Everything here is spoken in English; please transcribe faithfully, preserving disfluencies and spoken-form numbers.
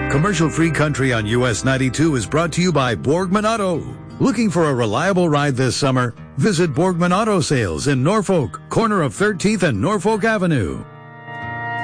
Commercial-free country on U S ninety-two is brought to you by Borgman Auto. Looking for a reliable ride this summer? Visit Borgman Auto Sales in Norfolk, corner of thirteenth and Norfolk Avenue.